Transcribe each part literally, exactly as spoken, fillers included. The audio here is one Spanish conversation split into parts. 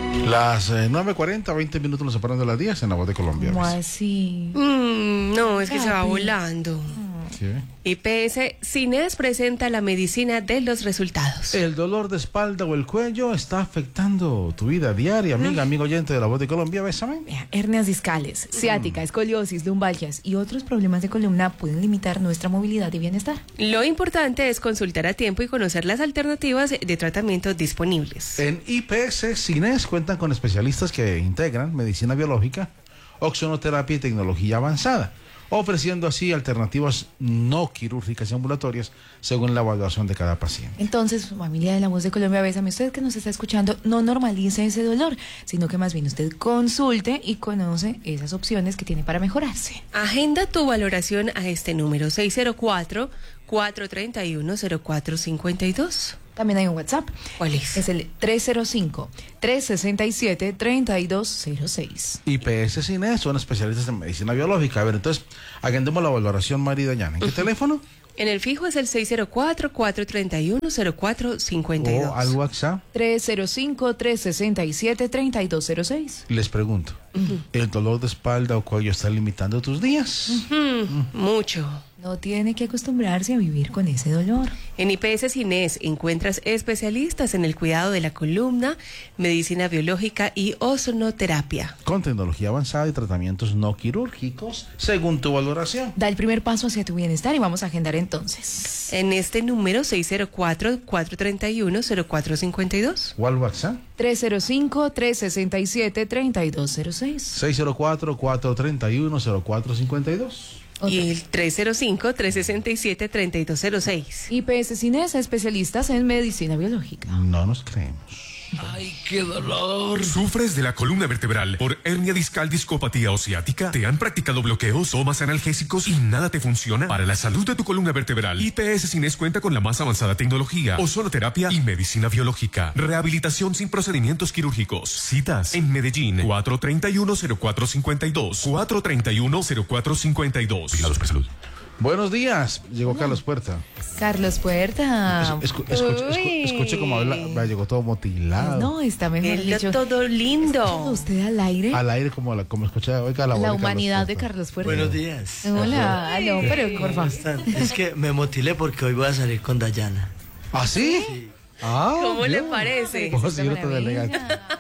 Las eh, nueve cuarenta, veinte minutos nos separan de las diez en La Voz de Colombia. ¿Cómo así? Mm, no, es que Papi. se va volando. Sí. I P S Cines presenta la medicina de los resultados. El dolor de espalda o el cuello está afectando tu vida diaria, amiga, amigo oyente de La Voz de Colombia. Bésame. Vea, hernias discales, ciática, escoliosis, lumbalgias y otros problemas de columna pueden limitar nuestra movilidad y bienestar. Lo importante es consultar a tiempo y conocer las alternativas de tratamiento disponibles. En I P S Cines cuentan con especialistas que integran medicina biológica, ozonoterapia y tecnología avanzada, ofreciendo así alternativas no quirúrgicas y ambulatorias según la evaluación de cada paciente. Entonces, familia de La Voz de Colombia, bésame, usted que nos está escuchando, no normalice ese dolor, sino que más bien usted consulte y conoce esas opciones que tiene para mejorarse. Agenda tu valoración a este número seis cero cuatro, cuatro tres uno, cero cuatro cinco dos. También hay un WhatsApp. ¿Cuál es? Es el tres cero cinco, tres seis siete, tres dos cero seis. I P S Cines son especialistas en medicina biológica. A ver, entonces, agendemos la valoración, María Dayan. ¿En qué uh-huh. teléfono? En el fijo es el seis cero cuatro, cuatro tres uno, cero cuatro cinco dos. O al WhatsApp. tres cero cinco, tres seis siete, tres dos cero seis. Les pregunto, uh-huh. ¿el dolor de espalda o cuello está limitando tus días? Uh-huh. Uh-huh. Mucho. No tiene que acostumbrarse a vivir con ese dolor. En I P S Cines encuentras especialistas en el cuidado de la columna, medicina biológica y ozonoterapia. Con tecnología avanzada y tratamientos no quirúrgicos, según tu valoración. Da el primer paso hacia tu bienestar y vamos a agendar entonces. En este número seis cero cuatro, cuatro tres uno, cero cuatro cinco dos. ¿O al WhatsApp? tres cero cinco, tres seis siete, tres dos cero seis. seis cero cuatro, cuatro tres uno, cero cuatro cinco dos. Y el tres cero cinco, tres seis siete, tres dos cero seis. I P S Cines, especialistas en medicina biológica. No nos creemos. ¡Ay, qué dolor! ¿Sufres de la columna vertebral por hernia discal, discopatía o ciática? ¿Te han practicado bloqueos, tomas analgésicos y nada te funciona? Para la salud de tu columna vertebral, I P S Cines cuenta con la más avanzada tecnología, ozonoterapia y medicina biológica. Rehabilitación sin procedimientos quirúrgicos. Citas en Medellín, cuatro tres uno, cero cuatro cinco dos, cuatro tres uno, cero cuatro cinco dos. Vigilados por salud. Buenos días, llegó Carlos Puerta. Carlos Puerta. Es, escu, escu, escu, escu, escuche cómo habla, llegó todo motilado. No, está mejor Él dicho. todo lindo. Usted al aire. Al aire como, la, como escucha, oiga, la, La voz humanidad de de Carlos Puerta. Buenos días. Hola, no, pero por favor. Es que me motilé porque hoy voy a salir con Dayana. ¿Ah, sí? Sí. Ah, ¿Cómo bien. le parece? Oh, sí, no te delegas.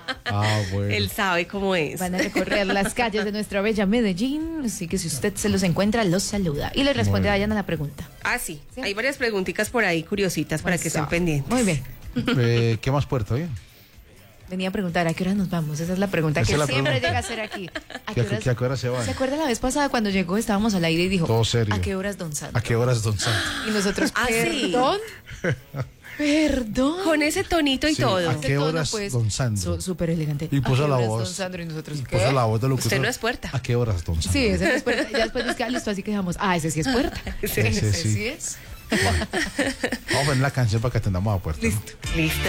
Ah, bueno. Él sabe cómo es. Van a recorrer las calles de nuestra bella Medellín, así que si usted se los encuentra, los saluda. Y le responde a Dayana la pregunta. Ah, sí. ¿Sí? Hay varias preguntitas por ahí curiositas para que estén pendientes. Muy bien. Eh, ¿Qué más Puerta? Bien. Venía a preguntar, ¿a qué hora nos vamos? Esa es la pregunta Esa que es la siempre pregunta. llega a ser aquí. ¿A ¿Qué, qué horas, qué, ¿A qué hora se van? ¿Se acuerda la vez pasada cuando llegó? Estábamos al aire y dijo, Todo serio. ¿a qué horas, don Santo? ¿A qué horas, don Santo? Y nosotros, ¿Ah, sí? ¿perdón? ¿Perdón? Con ese tonito y Sí, todo. ¿a qué horas, don Sandro? su- Súper elegante. Y puso ¿A qué la horas, voz. don Sandro? Y nosotros, Y ¿qué? puso la voz de locutor. Usted no es Puerta. ¿A qué horas, don Sandro? Sí, ese no es puerta. Ya después dice, ah, listo, así que dejamos. Ah, ese sí es puerta. Sí. Ese Ese sí. sí es. Vamos a poner la canción para que atendamos a Puerta. ¿no? Listo.